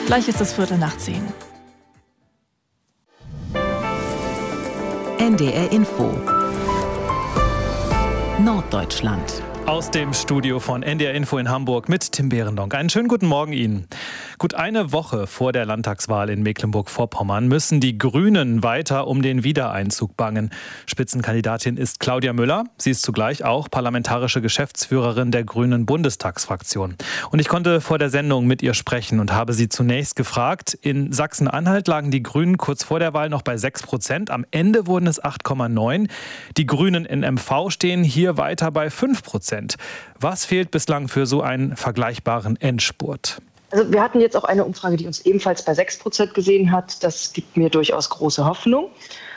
Gleich ist es 9:15. NDR Info Norddeutschland. Aus dem Studio von NDR Info in Hamburg mit Tim Behrendonck. Einen schönen guten Morgen Ihnen. Gut eine Woche vor der Landtagswahl in Mecklenburg-Vorpommern müssen die Grünen weiter um den Wiedereinzug bangen. Spitzenkandidatin ist Claudia Müller. Sie ist zugleich auch parlamentarische Geschäftsführerin der Grünen Bundestagsfraktion. Und ich konnte vor der Sendung mit ihr sprechen und habe sie zunächst gefragt. In Sachsen-Anhalt lagen die Grünen kurz vor der Wahl noch bei 6%. Am Ende wurden es 8,9%. Die Grünen in MV stehen hier weiter bei 5%. Was fehlt bislang für so einen vergleichbaren Endspurt? Also wir hatten jetzt auch eine Umfrage, die uns ebenfalls bei 6% gesehen hat. Das gibt mir durchaus große Hoffnung.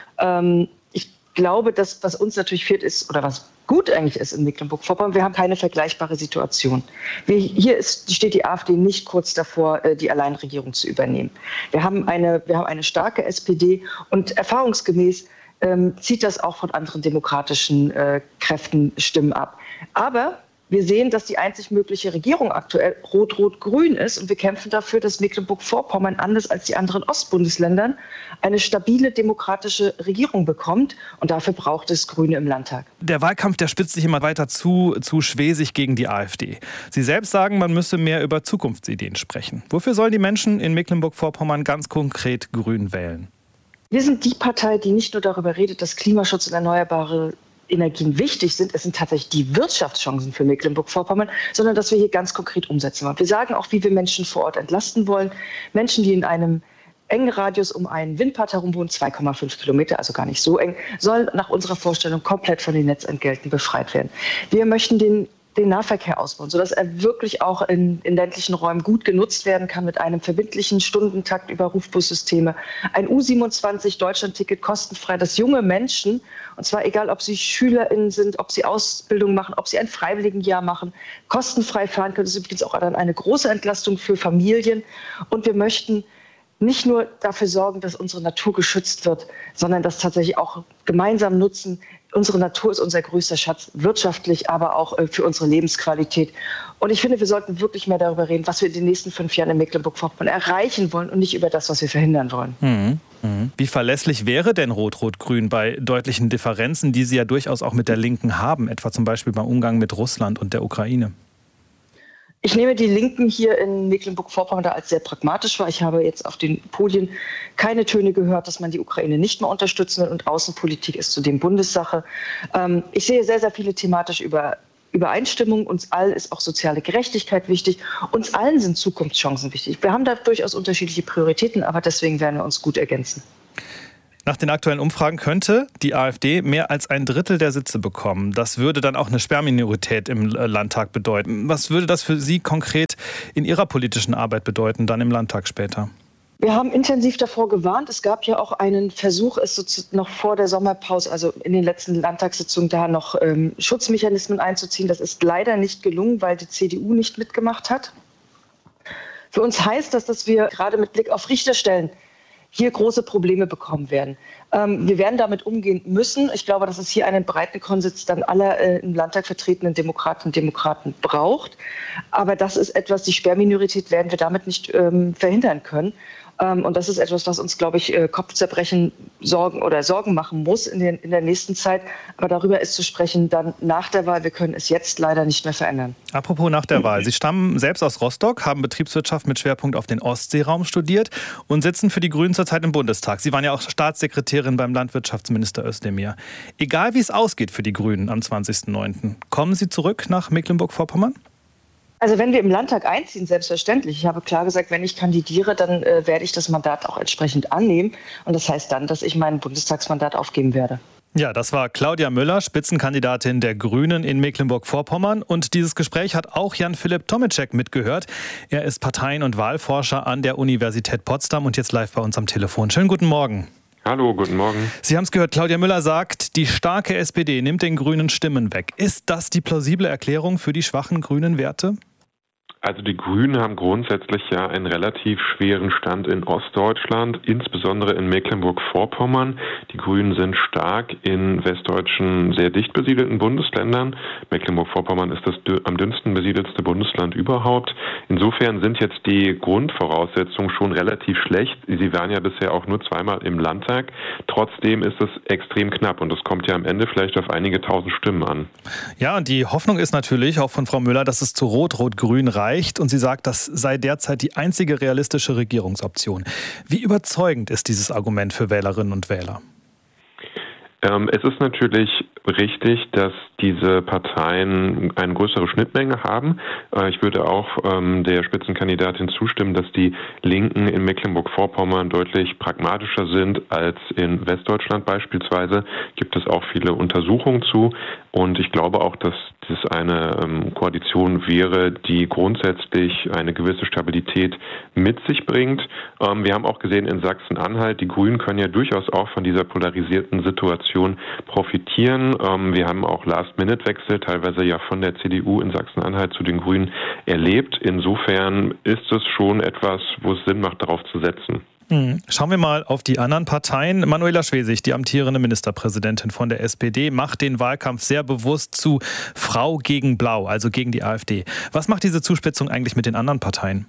Ich glaube, dass was uns natürlich fehlt ist, oder was gut eigentlich ist in Mecklenburg-Vorpommern, wir haben keine vergleichbare Situation. Hier steht die AfD nicht kurz davor, die Alleinregierung zu übernehmen. Wir haben eine starke SPD und erfahrungsgemäß zieht das auch von anderen demokratischen Kräften Stimmen ab. Aber wir sehen, dass die einzig mögliche Regierung aktuell rot-rot-grün ist. Und wir kämpfen dafür, dass Mecklenburg-Vorpommern, anders als die anderen Ostbundesländern, eine stabile demokratische Regierung bekommt. Und dafür braucht es Grüne im Landtag. Der Wahlkampf, der spitzt sich immer weiter zu schwesig gegen die AfD. Sie selbst sagen, man müsse mehr über Zukunftsideen sprechen. Wofür sollen die Menschen in Mecklenburg-Vorpommern ganz konkret Grün wählen? Wir sind die Partei, die nicht nur darüber redet, dass Klimaschutz und erneuerbare Energien wichtig sind, es sind tatsächlich die Wirtschaftschancen für Mecklenburg-Vorpommern, sondern dass wir hier ganz konkret umsetzen wollen. Wir sagen auch, wie wir Menschen vor Ort entlasten wollen. Menschen, die in einem engen Radius um einen Windpark herum wohnen, 2,5 Kilometer, also gar nicht so eng, sollen nach unserer Vorstellung komplett von den Netzentgelten befreit werden. Wir möchten den Nahverkehr ausbauen, sodass er wirklich auch in ländlichen Räumen gut genutzt werden kann mit einem verbindlichen Stundentakt über Rufbussysteme. Ein U27 Deutschland-Ticket kostenfrei, dass junge Menschen, und zwar egal, ob sie SchülerInnen sind, ob sie Ausbildung machen, ob sie ein Freiwilligenjahr machen, kostenfrei fahren können. Das ist übrigens auch dann eine große Entlastung für Familien. Und wir möchten nicht nur dafür sorgen, dass unsere Natur geschützt wird, sondern das tatsächlich auch gemeinsam nutzen. Unsere Natur ist unser größter Schatz, wirtschaftlich, aber auch für unsere Lebensqualität. Und ich finde, wir sollten wirklich mehr darüber reden, was wir in den nächsten 5 Jahren in Mecklenburg-Vorpommern erreichen wollen und nicht über das, was wir verhindern wollen. Wie verlässlich wäre denn Rot-Rot-Grün bei deutlichen Differenzen, die Sie ja durchaus auch mit der Linken haben, etwa zum Beispiel beim Umgang mit Russland und der Ukraine? Ich nehme die Linken hier in Mecklenburg-Vorpommern da als sehr pragmatisch wahr. Ich habe jetzt auf den Podien keine Töne gehört, dass man die Ukraine nicht mehr unterstützen will. Und Außenpolitik ist zudem Bundessache. Ich sehe sehr, sehr viele thematische Übereinstimmungen. Uns allen ist auch soziale Gerechtigkeit wichtig. Uns allen sind Zukunftschancen wichtig. Wir haben da durchaus unterschiedliche Prioritäten, aber deswegen werden wir uns gut ergänzen. Nach den aktuellen Umfragen könnte die AfD mehr als 1/3 der Sitze bekommen. Das würde dann auch eine Sperrminorität im Landtag bedeuten. Was würde das für Sie konkret in Ihrer politischen Arbeit bedeuten, dann im Landtag später? Wir haben intensiv davor gewarnt. Es gab ja auch einen Versuch, es noch vor der Sommerpause, also in den letzten Landtagssitzungen, da noch Schutzmechanismen einzuziehen. Das ist leider nicht gelungen, weil die CDU nicht mitgemacht hat. Für uns heißt das, dass wir gerade mit Blick auf Richterstellen hier große Probleme bekommen werden. Wir werden damit umgehen müssen. Ich glaube, dass es hier einen breiten Konsens dann aller im Landtag vertretenen Demokratinnen und Demokraten braucht. Aber das ist etwas, die Sperrminorität werden wir damit nicht verhindern können. Und das ist etwas, was uns, glaube ich, Kopfzerbrechen Sorgen machen muss in der nächsten Zeit. Aber darüber ist zu sprechen dann nach der Wahl. Wir können es jetzt leider nicht mehr verändern. Apropos nach der Wahl. Sie stammen selbst aus Rostock, haben Betriebswirtschaft mit Schwerpunkt auf den Ostseeraum studiert und sitzen für die Grünen zurzeit im Bundestag. Sie waren ja auch Staatssekretärin beim Landwirtschaftsminister Özdemir. Egal wie es ausgeht für die Grünen am 20.09., kommen Sie zurück nach Mecklenburg-Vorpommern? Also wenn wir im Landtag einziehen, selbstverständlich. Ich habe klar gesagt, wenn ich kandidiere, dann werde ich das Mandat auch entsprechend annehmen. Und das heißt dann, dass ich mein Bundestagsmandat aufgeben werde. Ja, das war Claudia Müller, Spitzenkandidatin der Grünen in Mecklenburg-Vorpommern. Und dieses Gespräch hat auch Jan-Philipp Tomicek mitgehört. Er ist Parteien- und Wahlforscher an der Universität Potsdam und jetzt live bei uns am Telefon. Schönen guten Morgen. Hallo, guten Morgen. Sie haben es gehört, Claudia Müller sagt, die starke SPD nimmt den Grünen Stimmen weg. Ist das die plausible Erklärung für die schwachen grünen Werte? Also die Grünen haben grundsätzlich ja einen relativ schweren Stand in Ostdeutschland, insbesondere in Mecklenburg-Vorpommern. Die Grünen sind stark in westdeutschen, sehr dicht besiedelten Bundesländern. Mecklenburg-Vorpommern ist das am dünnsten besiedelste Bundesland überhaupt. Insofern sind jetzt die Grundvoraussetzungen schon relativ schlecht. Sie waren ja bisher auch nur zweimal im Landtag. Trotzdem ist es extrem knapp und es kommt ja am Ende vielleicht auf einige tausend Stimmen an. Ja, und die Hoffnung ist natürlich auch von Frau Müller, dass es zu Rot-Rot-Grün reicht. Und sie sagt, das sei derzeit die einzige realistische Regierungsoption. Wie überzeugend ist dieses Argument für Wählerinnen und Wähler? Es ist natürlich richtig, dass diese Parteien eine größere Schnittmenge haben. Ich würde auch der Spitzenkandidatin zustimmen, dass die Linken in Mecklenburg-Vorpommern deutlich pragmatischer sind als in Westdeutschland beispielsweise. Gibt es auch viele Untersuchungen zu. Und ich glaube auch, dass das eine Koalition wäre, die grundsätzlich eine gewisse Stabilität mit sich bringt. Wir haben auch gesehen in Sachsen-Anhalt, die Grünen können ja durchaus auch von dieser polarisierten Situation profitieren. Wir haben auch Last-Minute-Wechsel, teilweise ja von der CDU in Sachsen-Anhalt zu den Grünen erlebt. Insofern ist es schon etwas, wo es Sinn macht, darauf zu setzen. Schauen wir mal auf die anderen Parteien. Manuela Schwesig, die amtierende Ministerpräsidentin von der SPD, macht den Wahlkampf sehr bewusst zu Frau gegen Blau, also gegen die AfD. Was macht diese Zuspitzung eigentlich mit den anderen Parteien?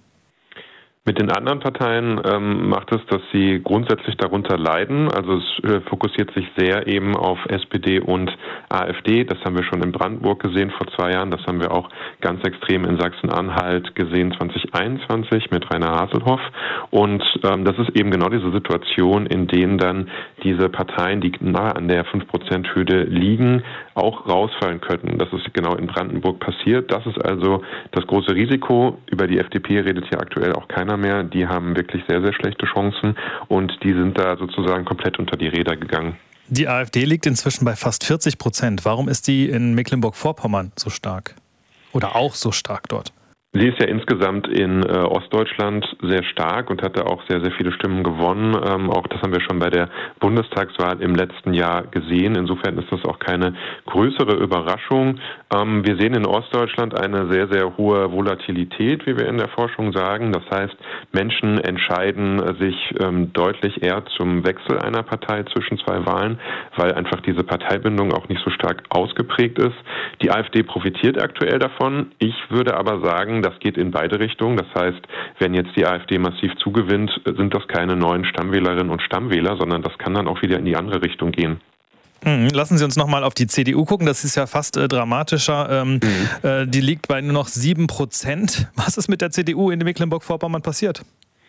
Mit den anderen Parteien macht es, dass sie grundsätzlich darunter leiden. Also es fokussiert sich sehr eben auf SPD und AfD. Das haben wir schon in Brandenburg gesehen vor 2 Jahren. Das haben wir auch ganz extrem in Sachsen-Anhalt gesehen 2021 mit Rainer Haselhoff. Und das ist eben genau diese Situation, in denen dann diese Parteien, die nahe an der 5%-Hürde liegen, auch rausfallen könnten. Das ist genau in Brandenburg passiert. Das ist also das große Risiko. Über die FDP redet hier aktuell auch keiner mehr. Die haben wirklich sehr, sehr schlechte Chancen und die sind da sozusagen komplett unter die Räder gegangen. Die AfD liegt inzwischen bei fast 40%. Warum ist die in Mecklenburg-Vorpommern so stark? Oder auch so stark dort? Sie ist ja insgesamt in Ostdeutschland sehr stark und hatte auch sehr, sehr viele Stimmen gewonnen. Auch das haben wir schon bei der Bundestagswahl im letzten Jahr gesehen. Insofern ist das auch keine größere Überraschung. Wir sehen in Ostdeutschland eine sehr, sehr hohe Volatilität, wie wir in der Forschung sagen. Das heißt, Menschen entscheiden sich deutlich eher zum Wechsel einer Partei zwischen 2 Wahlen, weil einfach diese Parteibindung auch nicht so stark ausgeprägt ist. Die AfD profitiert aktuell davon. Ich würde aber sagen, das geht in beide Richtungen. Das heißt, wenn jetzt die AfD massiv zugewinnt, sind das keine neuen Stammwählerinnen und Stammwähler, sondern das kann dann auch wieder in die andere Richtung gehen. Lassen Sie uns nochmal auf die CDU gucken. Das ist ja fast dramatischer. Die liegt bei nur noch 7%. Was ist mit der CDU in Mecklenburg-Vorpommern passiert?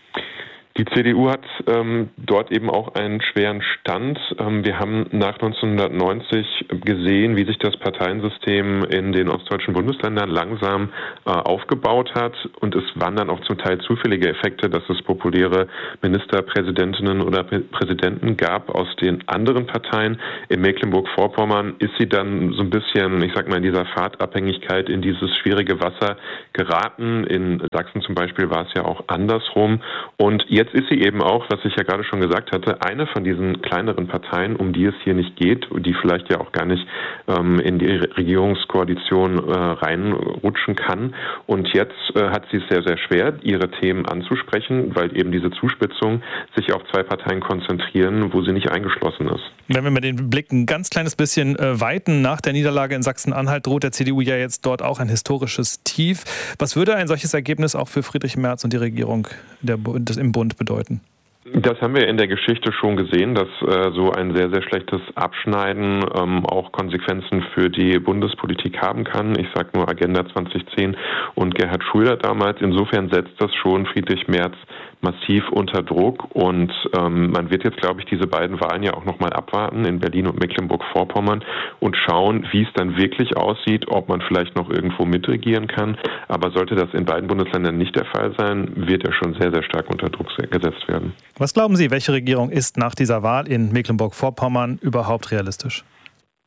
Die CDU hat dort eben auch einen schweren Stand. Wir haben nach 1990 gesehen, wie sich das Parteiensystem in den ostdeutschen Bundesländern langsam aufgebaut hat. Und es waren dann auch zum Teil zufällige Effekte, dass es populäre Ministerpräsidentinnen oder Präsidenten gab aus den anderen Parteien. In Mecklenburg-Vorpommern ist sie dann so ein bisschen, ich sag mal, in dieser Fahrtabhängigkeit in dieses schwierige Wasser geraten. In Sachsen zum Beispiel war es ja auch andersrum. Und jetzt ist sie eben auch, was ich ja gerade schon gesagt hatte, eine von diesen kleineren Parteien, um die es hier nicht geht, die vielleicht ja auch gar nicht in die Regierungskoalition reinrutschen kann. Und jetzt hat sie es sehr, sehr schwer, ihre Themen anzusprechen, weil eben diese Zuspitzung sich auf 2 Parteien konzentrieren, wo sie nicht eingeschlossen ist. Wenn wir mal den Blick ein ganz kleines bisschen weiten, nach der Niederlage in Sachsen-Anhalt droht der CDU ja jetzt dort auch ein historisches Tief. Was würde ein solches Ergebnis auch für Friedrich Merz und die Regierung im Bund bedeuten? Das haben wir in der Geschichte schon gesehen, dass so ein sehr, sehr schlechtes Abschneiden auch Konsequenzen für die Bundespolitik haben kann. Ich sage nur Agenda 2010 und Gerhard Schröder damals. Insofern setzt das schon Friedrich Merz massiv unter Druck und man wird jetzt, glaube ich, diese beiden Wahlen ja auch nochmal abwarten in Berlin und Mecklenburg-Vorpommern und schauen, wie es dann wirklich aussieht, ob man vielleicht noch irgendwo mitregieren kann. Aber sollte das in beiden Bundesländern nicht der Fall sein, wird er schon sehr, sehr stark unter Druck gesetzt werden. Was glauben Sie, welche Regierung ist nach dieser Wahl in Mecklenburg-Vorpommern überhaupt realistisch?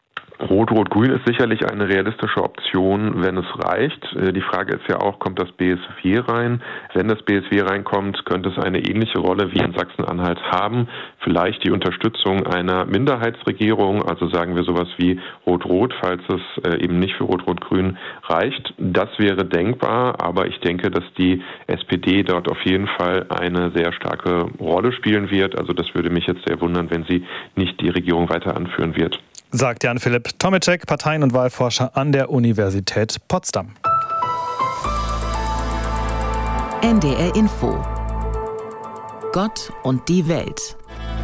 Rot-Rot-Grün ist sicherlich eine realistische Option, wenn es reicht. Die Frage ist ja auch, kommt das BSW rein? Wenn das BSW reinkommt, könnte es eine ähnliche Rolle wie in Sachsen-Anhalt haben. Vielleicht die Unterstützung einer Minderheitsregierung, also sagen wir sowas wie Rot-Rot, falls es eben nicht für Rot-Rot-Grün reicht. Das wäre denkbar, aber ich denke, dass die SPD dort auf jeden Fall eine sehr starke Rolle spielen wird. Also das würde mich jetzt sehr wundern, wenn sie nicht die Regierung weiter anführen wird. Sagt Jan-Philipp Tomeczek, Parteien- und Wahlforscher an der Universität Potsdam. NDR Info. Gott und die Welt.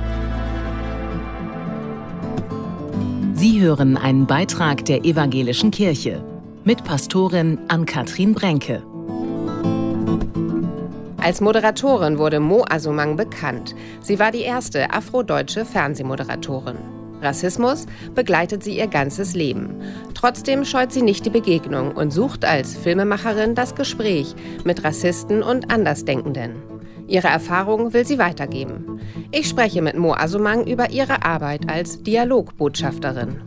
Sie hören einen Beitrag der Evangelischen Kirche mit Pastorin Ann-Kathrin Brenke. Als Moderatorin wurde Mo Asumang bekannt. Sie war die erste afrodeutsche Fernsehmoderatorin. Rassismus begleitet sie ihr ganzes Leben. Trotzdem scheut sie nicht die Begegnung und sucht als Filmemacherin das Gespräch mit Rassisten und Andersdenkenden. Ihre Erfahrungen will sie weitergeben. Ich spreche mit Mo Asumang über ihre Arbeit als Dialogbotschafterin.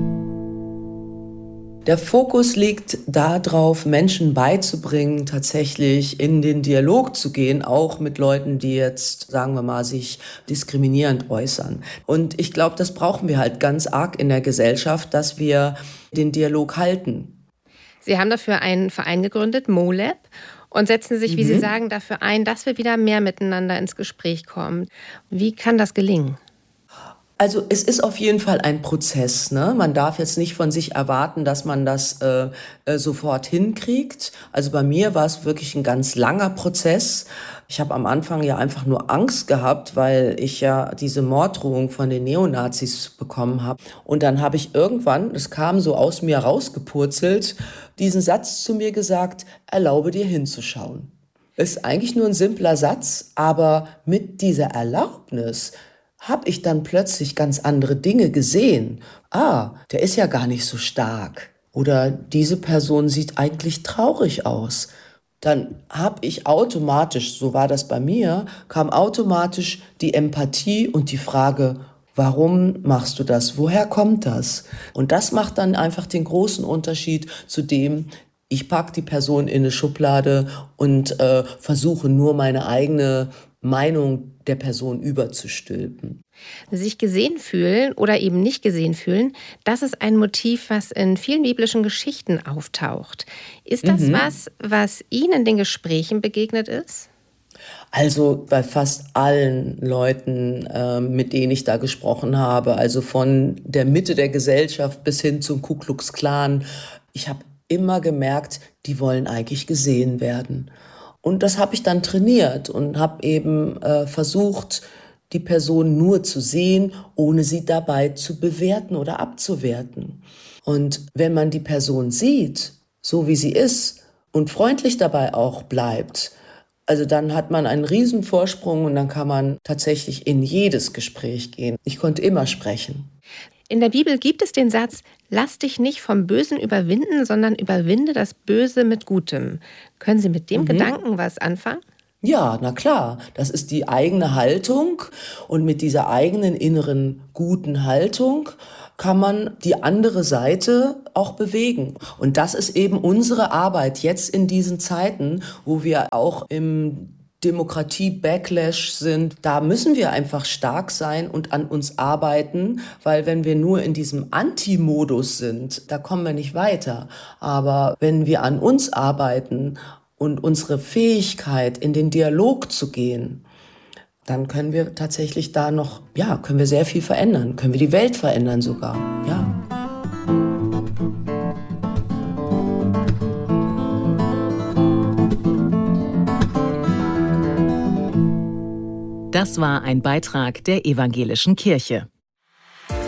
Der Fokus liegt darauf, Menschen beizubringen, tatsächlich in den Dialog zu gehen, auch mit Leuten, die jetzt, sagen wir mal, sich diskriminierend äußern. Und ich glaube, das brauchen wir halt ganz arg in der Gesellschaft, dass wir den Dialog halten. Sie haben dafür einen Verein gegründet, MoLab, und setzen sich, wie Sie sagen, dafür ein, dass wir wieder mehr miteinander ins Gespräch kommen. Wie kann das gelingen? Also es ist auf jeden Fall ein Prozess, ne? Man darf jetzt nicht von sich erwarten, dass man das sofort hinkriegt. Also bei mir war es wirklich ein ganz langer Prozess. Ich habe am Anfang ja einfach nur Angst gehabt, weil ich ja diese Morddrohung von den Neonazis bekommen habe. Und dann habe ich irgendwann, das kam so aus mir rausgepurzelt, diesen Satz zu mir gesagt: Erlaube dir hinzuschauen. Ist eigentlich nur ein simpler Satz, aber mit dieser Erlaubnis habe ich dann plötzlich ganz andere Dinge gesehen. Der ist ja gar nicht so stark. Oder diese Person sieht eigentlich traurig aus. Dann habe ich automatisch, so war das bei mir, kam automatisch die Empathie und die Frage: Warum machst du das? Woher kommt das? Und das macht dann einfach den großen Unterschied zu dem, ich packe die Person in eine Schublade und versuche nur meine eigene Meinung der Person überzustülpen. Sich gesehen fühlen oder eben nicht gesehen fühlen, das ist ein Motiv, was in vielen biblischen Geschichten auftaucht. Ist das was Ihnen in den Gesprächen begegnet ist? Also bei fast allen Leuten, mit denen ich da gesprochen habe, also von der Mitte der Gesellschaft bis hin zum Ku Klux Klan, ich habe immer gemerkt, die wollen eigentlich gesehen werden. Und das habe ich dann trainiert und habe eben versucht, die Person nur zu sehen, ohne sie dabei zu bewerten oder abzuwerten. Und wenn man die Person sieht, so wie sie ist, und freundlich dabei auch bleibt, also dann hat man einen riesen Vorsprung und dann kann man tatsächlich in jedes Gespräch gehen. Ich konnte immer sprechen. In der Bibel gibt es den Satz: Lass dich nicht vom Bösen überwinden, sondern überwinde das Böse mit Gutem. Können Sie mit dem Gedanken was anfangen? Ja, na klar, das ist die eigene Haltung und mit dieser eigenen inneren guten Haltung kann man die andere Seite auch bewegen. Und das ist eben unsere Arbeit jetzt in diesen Zeiten, wo wir auch im Demokratie-Backlash sind. Da müssen wir einfach stark sein und an uns arbeiten, weil wenn wir nur in diesem Anti-Modus sind, da kommen wir nicht weiter. Aber wenn wir an uns arbeiten und unsere Fähigkeit, in den Dialog zu gehen, dann können wir tatsächlich da noch, können wir sehr viel verändern, können wir die Welt verändern sogar, Das war ein Beitrag der Evangelischen Kirche.